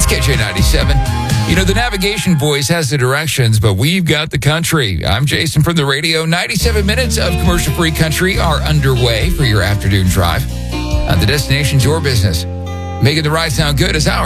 KJ97. You know, the navigation voice has the directions, but we've got the country. I'm Jason from the radio. 97 minutes of commercial-free country are underway for your afternoon drive. The destination's your business. Making the ride sound good is ours.